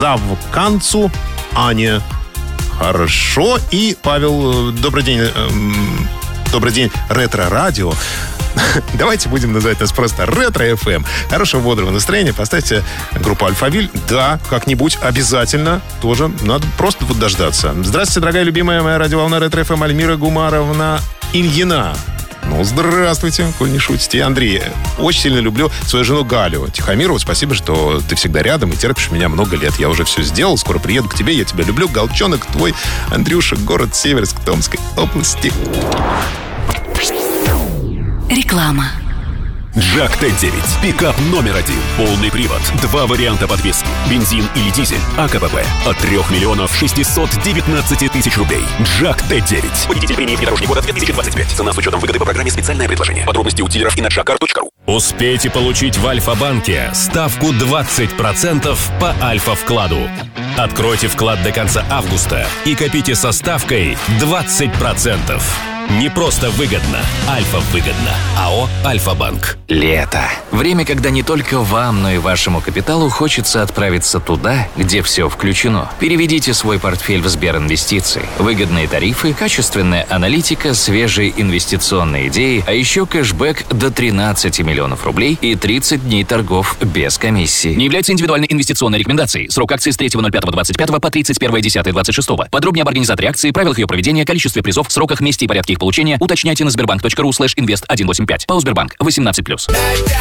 Завканцу Ане. Хорошо. И, Павел, добрый день. Добрый день, Ретро-радио. Давайте будем называть нас просто Ретро-ФМ. Хорошего, бодрого настроения. Поставьте группу Альфавиль. Да, как-нибудь обязательно. Тоже надо просто вот дождаться. Здравствуйте, дорогая любимая моя радиоволна Ретро-ФМ Альмира Гумаровна Ильина. Ну, здравствуйте, коль не шутите. Андрей, очень сильно люблю свою жену Галю Тихомирову. Спасибо, что ты всегда рядом и терпишь меня много лет. Я уже все сделал, скоро приеду к тебе. Я тебя люблю. Галчонок твой, Андрюша, город Северск Томской области. Реклама. Джак Т9. Пикап номер 1. Полный привод. 2 варианта подвески. Бензин или дизель. АКПП. От 3 миллионов 619 тысяч рублей. Джак Т9. Победитель премии «Внедорожник года» 2025. Цена с учетом выгоды по программе «Специальное предложение». Подробности у дилеров и на jakar.ru. Успейте получить в Альфа-банке ставку 20% по Альфа-вкладу. Откройте вклад до конца августа и копите со ставкой 20%. Не просто выгодно, Альфа-выгодно. АО «Альфа-банк». Лето. Время, когда не только вам, но и вашему капиталу хочется отправиться туда, где все включено. Переведите свой портфель в Сберинвестиции. Выгодные тарифы, качественная аналитика, свежие инвестиционные идеи, а еще кэшбэк до 13 миллионов рублей и 30 дней торгов без комиссии. Не является индивидуальной инвестиционной рекомендацией. Срок акции с 3.05.25 по 31.10.26. Подробнее об организаторе акции, правилах ее проведения, количестве призов, сроках, месте и порядке их получения уточняйте на sberbank.ru/invest185. ПАО «Сбербанк». 18+.